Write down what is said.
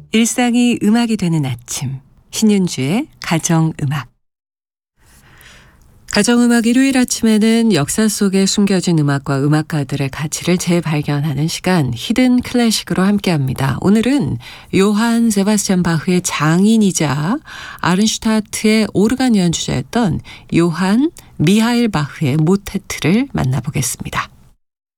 일상이 음악이 되는 아침, 신윤주의 가정음악. 가정음악 일요일 아침에는 역사 속에 숨겨진 음악과 음악가들의 가치를 재발견하는 시간, 히든 클래식으로 함께합니다. 오늘은 요한 세바스찬 바흐의 장인이자 아른슈타트의 오르간 연주자였던 요한 미하일 바흐의 모테트를 만나보겠습니다.